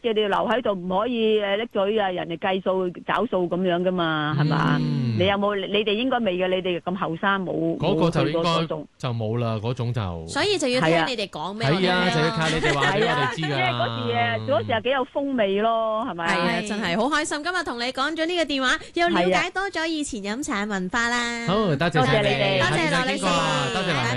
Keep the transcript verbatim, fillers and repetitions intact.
住你要留喺度，唔可以誒拎嘴啊，人哋計數找數咁樣噶嘛，係嘛？你有冇？你哋應該未嘅，你哋咁後生冇嗰個就應該種就冇啦，嗰種就所以就要聽你哋講咩？ 係啊，就要靠你哋話俾我哋知㗎。 因為嗰時誒嗰時係幾有風味咯，係咪？ 係啊，真係好開心，今日同你講咗呢個電話，又了解多咗以前飲茶文化啦。 好，多謝多謝你哋， 多謝羅女士， 多謝羅女士。